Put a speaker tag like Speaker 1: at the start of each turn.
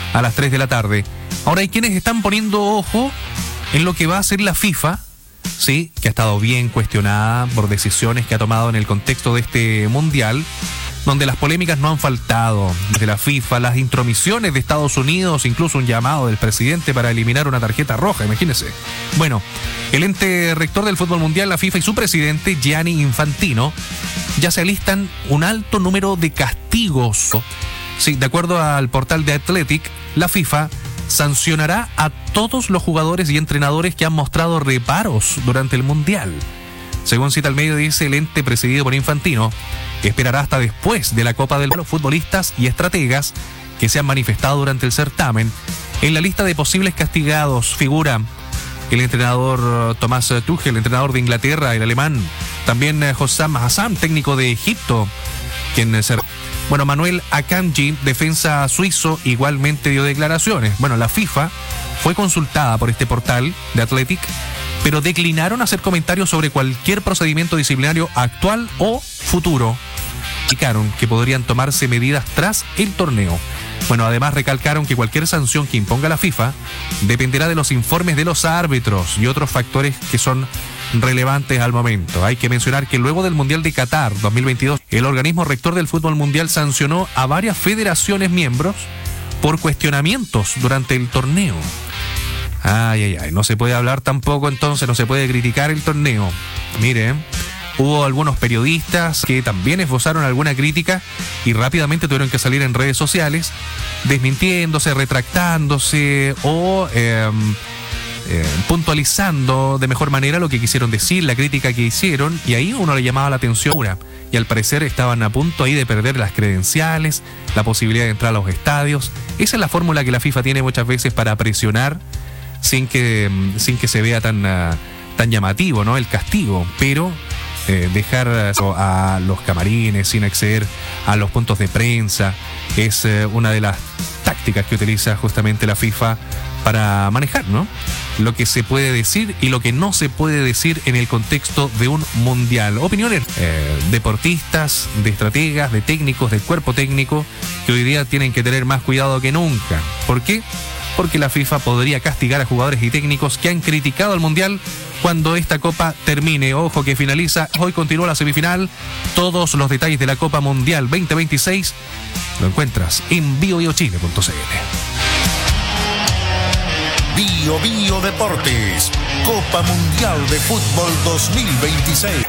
Speaker 1: a las 3 de la tarde. Ahora hay quienes están poniendo ojo en lo que va a hacer la FIFA, sí, que ha estado bien cuestionada por decisiones que ha tomado en el contexto de este mundial, donde las polémicas no han faltado. Desde la FIFA, las intromisiones de Estados Unidos, incluso un llamado del presidente para eliminar una tarjeta roja, imagínense. Bueno, el ente rector del fútbol mundial, la FIFA, y su presidente, Gianni Infantino, ya se alistan un alto número de castigos. Sí, de acuerdo al portal de Athletic, la FIFA sancionará a todos los jugadores y entrenadores que han mostrado reparos durante el mundial. Según cita el medio, dice el ente presidido por Infantino, esperará hasta después de la Copa del Mundo a los futbolistas y estrategas que se han manifestado durante el certamen. En la lista de posibles castigados figura el entrenador Thomas Tuchel, el entrenador de Inglaterra, el alemán, también Hossam Hassan, técnico de Egipto, bueno, Manuel Akanji, defensa suizo, igualmente dio declaraciones. Bueno, la FIFA fue consultada por este portal de Athletic, pero declinaron hacer comentarios sobre cualquier procedimiento disciplinario actual o futuro. Indicaron que podrían tomarse medidas tras el torneo. Bueno, además recalcaron que cualquier sanción que imponga la FIFA dependerá de los informes de los árbitros y otros factores que son relevantes al momento. Hay que mencionar que luego del Mundial de Qatar 2022, el organismo rector del fútbol mundial sancionó a varias federaciones miembros por cuestionamientos durante el torneo. No se puede hablar tampoco, entonces no se puede criticar el torneo. Mire, hubo algunos periodistas que también esbozaron alguna crítica y rápidamente tuvieron que salir en redes sociales desmintiéndose, retractándose o puntualizando de mejor manera lo que quisieron decir, la crítica que hicieron, y ahí uno le llamaba la atención. Y al parecer estaban a punto ahí de perder las credenciales, la posibilidad de entrar a los estadios. Esa es la fórmula que la FIFA tiene muchas veces para presionar sin que se vea tan llamativo, ¿no?, el castigo, pero dejar a los camarines sin acceder a los puntos de prensa es una de las tácticas que utiliza justamente la FIFA para manejar, ¿no?, lo que se puede decir y lo que no se puede decir en el contexto de un mundial. Opiniones deportistas, de estrategas, de técnicos, del cuerpo técnico, que hoy día tienen que tener más cuidado que nunca. ¿Por qué? Porque la FIFA podría castigar a jugadores y técnicos que han criticado al mundial cuando esta copa termine. Ojo que finaliza, hoy continúa la semifinal. Todos los detalles de la Copa Mundial 2026 lo encuentras en biobiochile.cl.
Speaker 2: Bio Deportes, Copa Mundial de Fútbol 2026.